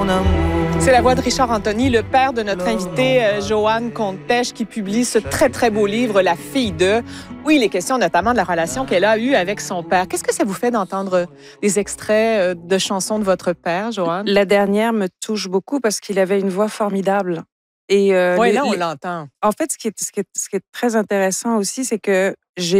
mon amour. C'est la voix de Richard Anthony, le père de notre invité Joanne Comtèche, qui publie ce très, très beau livre, La fille de, où il est question notamment de la relation qu'elle a eue avec son père. Qu'est-ce que ça vous fait d'entendre des extraits de chansons de votre père, Joanne? La dernière me touche beaucoup parce qu'il avait une voix formidable. Oui, là, on l'entend. En fait, ce qui est très intéressant aussi, c'est que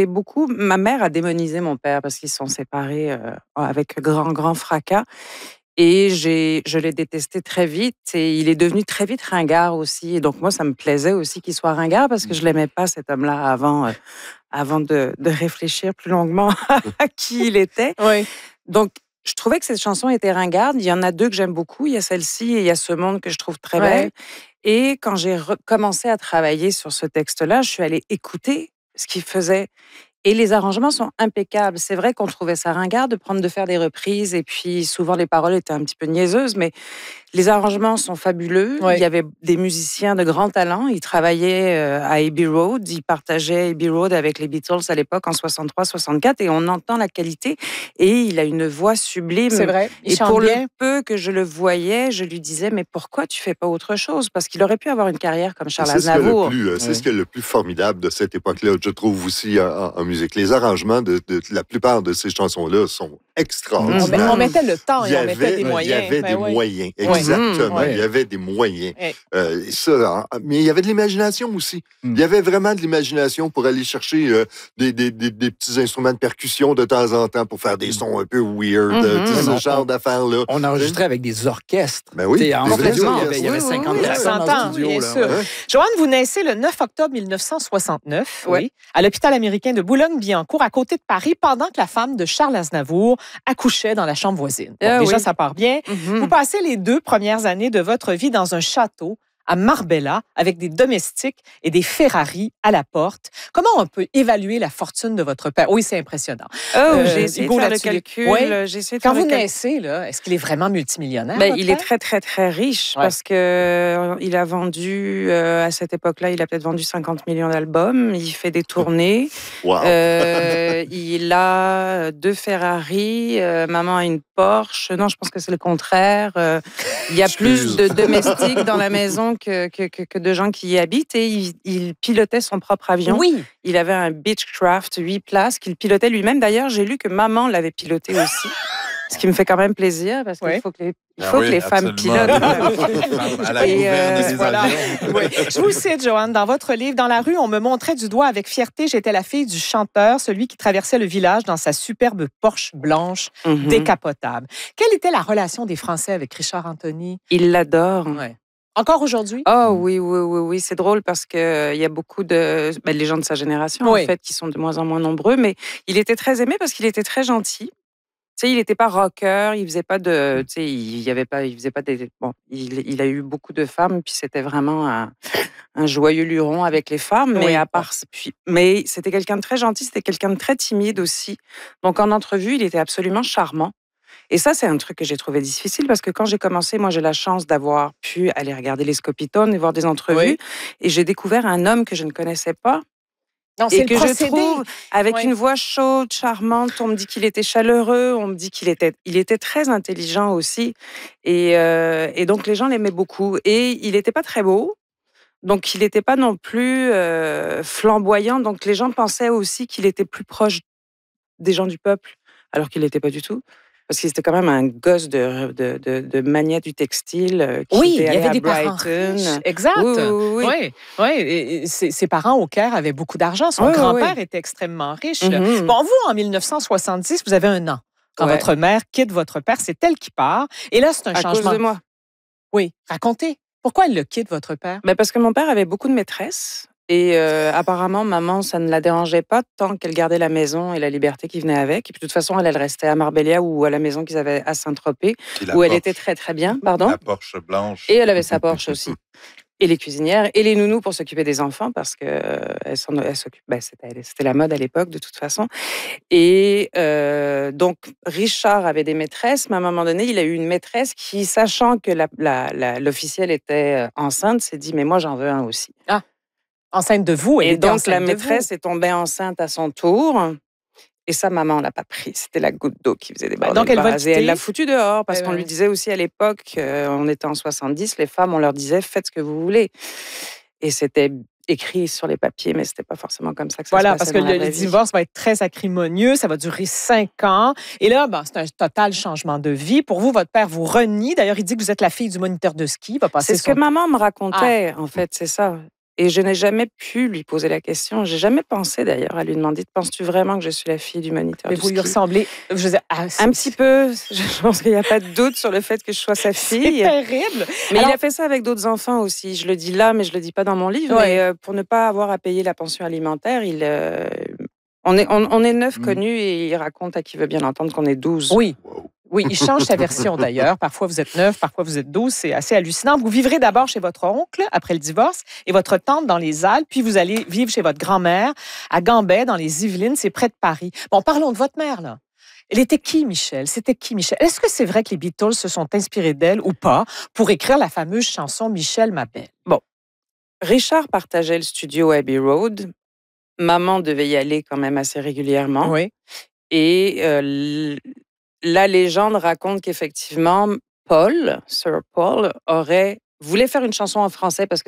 ma mère a démonisé mon père parce qu'ils se sont séparés avec grand fracas. Et je l'ai détesté très vite et il est devenu très vite ringard aussi. Et donc, moi, ça me plaisait aussi qu'il soit ringard parce que je l'aimais pas, cet homme-là, avant de réfléchir plus longuement à qui il était. Oui. Donc, je trouvais que cette chanson était ringarde. Il y en a deux que j'aime beaucoup. Il y a celle-ci et il y a Ce monde que je trouve très belle. Et quand j'ai recommencé à travailler sur ce texte-là, je suis allée écouter ce qu'il faisait. Et les arrangements sont impeccables. C'est vrai qu'on trouvait ça ringard de faire des reprises et puis souvent les paroles étaient un petit peu niaiseuses, mais les arrangements sont fabuleux. Oui. Il y avait des musiciens de grand talent. Ils travaillaient à Abbey Road. Ils partageaient Abbey Road avec les Beatles à l'époque en 63-64 et on entend la qualité. Et il a une voix sublime. C'est vrai. Et pour le peu que je le voyais, je lui disais, mais pourquoi tu fais pas autre chose? Parce qu'il aurait pu avoir une carrière comme Charles Aznavour. C'est ce qui est le plus formidable de cette époque-là, je trouve aussi en musique. Les arrangements de la plupart de ces chansons-là sont extraordinaires. On mettait le temps et on mettait des moyens. Il y avait des moyens, exactement. Oui. Il y avait des moyens. Oui. Mais il y avait de l'imagination aussi. Il y avait vraiment de l'imagination pour aller chercher des petits instruments de percussion de temps en temps pour faire des sons un peu weird, ce genre d'affaires-là. On enregistrait avec des orchestres. Ben oui. En studio, il y avait 50 personnes dans le studio. Bien sûr. Ouais. Joanne, vous naissez le 9 octobre 1969, à l'hôpital américain de Boulogne-Billancourt, à côté de Paris, pendant que la femme de Charles Aznavour accouchait dans la chambre voisine. Déjà, ça part bien. Vous passez les 2 premières années de votre vie dans un château à Marbella, avec des domestiques et des Ferrari à la porte. Comment on peut évaluer la fortune de votre père? Oui, c'est impressionnant. J'ai essayé de faire le calcul. Oui. Quand vous naissez, là, est-ce qu'il est vraiment multimillionnaire? Il est très, très, très riche parce que il a vendu, à cette époque-là, il a peut-être vendu 50 millions d'albums. Il fait des tournées. Wow. Il a 2 Ferrari. Maman a une Porsche. Non, je pense que c'est le contraire. Il y a plus de domestiques dans la maison que de gens qui y habitent et il pilotait son propre avion. Oui. Il avait un Beechcraft 8 places qu'il pilotait lui-même. D'ailleurs, j'ai lu que maman l'avait piloté aussi. Ce qui me fait quand même plaisir parce qu'il faut que les femmes pilotent. À la gouverne des avions. Je vous cite, Joanne, dans votre livre, « Dans la rue, on me montrait du doigt avec fierté. J'étais la fille du chanteur, celui qui traversait le village dans sa superbe Porsche blanche décapotable. » Quelle était la relation des Français avec Richard Anthony? Il l'adore. Ouais. Encore aujourd'hui? Oh oui. C'est drôle parce qu'il y a beaucoup de... les gens de sa génération, en fait, qui sont de moins en moins nombreux. Mais il était très aimé parce qu'il était très gentil. Tu sais, il n'était pas rocker, il faisait pas de... Tu sais, il faisait pas des... Bon, il a eu beaucoup de femmes, puis c'était vraiment un joyeux luron avec les femmes. Mais mais c'était quelqu'un de très gentil, c'était quelqu'un de très timide aussi. Donc, en entrevue, il était absolument charmant. Et ça, c'est un truc que j'ai trouvé difficile parce que quand j'ai commencé, moi, j'ai la chance d'avoir pu aller regarder les Scopitones et voir des entrevues. Oui. Et j'ai découvert un homme que je ne connaissais pas. Non, et que je trouve avec une voix chaude, charmante. On me dit qu'il était chaleureux, on me dit qu'il était très intelligent aussi. Et donc, les gens l'aimaient beaucoup. Et il n'était pas très beau. Donc, il n'était pas non plus flamboyant. Donc, les gens pensaient aussi qu'il était plus proche des gens du peuple, alors qu'il n'était pas du tout. Parce qu'il était quand même un gosse de mania du textile. Il y avait des parents riches. Exact. Oui. Et ses parents au Caire avaient beaucoup d'argent. Son grand-père était extrêmement riche. Bon, vous, en 1970, vous avez 1 an. Quand votre mère quitte votre père, c'est elle qui part. Et là, c'est un changement. À cause de moi. Oui. Racontez. Pourquoi elle le quitte, votre père? Parce que mon père avait beaucoup de maîtresses. Et apparemment, maman, ça ne la dérangeait pas tant qu'elle gardait la maison et la liberté qui venait avec. Et puis, de toute façon, elle restait à Marbella ou à la maison qu'ils avaient à Saint-Tropez, où elle était très, très bien. Pardon? La Porsche blanche. Et elle avait sa Porsche aussi. Et les cuisinières et les nounous pour s'occuper des enfants parce que c'était la mode à l'époque de toute façon. Et donc Richard avait des maîtresses, mais à un moment donné, il a eu une maîtresse qui, sachant que l'officielle était enceinte, s'est dit mais moi j'en veux un aussi. Ah, enceinte de vous. Et donc la maîtresse est tombée enceinte à son tour. Et ça, maman l'a pas pris. C'était la goutte d'eau qui faisait déborder donc le vase. Et elle l'a foutu dehors parce qu'on lui disait aussi à l'époque, on était en 70, les femmes, on leur disait faites ce que vous voulez. Et c'était écrit sur les papiers, mais c'était pas forcément comme ça que ça se passait. Voilà, parce que le divorce va être très acrimonieux, ça va durer 5 ans. Et là, c'est un total changement de vie. Pour vous, votre père vous renie. D'ailleurs, il dit que vous êtes la fille du moniteur de ski. C'est ce que maman me racontait, en fait, c'est ça. Et je n'ai jamais pu lui poser la question. J'ai jamais pensé d'ailleurs à lui demander « Penses-tu vraiment que je suis la fille du moniteur de ski ?» Mais vous lui ressemblez, un petit peu. Je pense qu'il n'y a pas de doute sur le fait que je sois sa fille. C'est terrible. Mais il a fait ça avec d'autres enfants aussi. Je le dis là, mais je le dis pas dans mon livre. Ouais. Mais pour ne pas avoir à payer la pension alimentaire, on est 9 connus et il raconte à qui veut bien l'entendre qu'on est 12. Oui. Oui, il change sa version d'ailleurs. Parfois, vous êtes 9, parfois, vous êtes 12. C'est assez hallucinant. Vous vivrez d'abord chez votre oncle après le divorce et votre tante dans les Alpes, puis vous allez vivre chez votre grand-mère à Gambais, dans les Yvelines, c'est près de Paris. Bon, parlons de votre mère, là. Elle était qui, Michel? C'était qui, Michel? Est-ce que c'est vrai que les Beatles se sont inspirés d'elle ou pas pour écrire la fameuse chanson « Michel, ma belle ». Bon, Richard partageait le studio Abbey Road. Maman devait y aller quand même assez régulièrement. Oui. Et la légende raconte qu'effectivement, Sir Paul, voulait faire une chanson en français parce que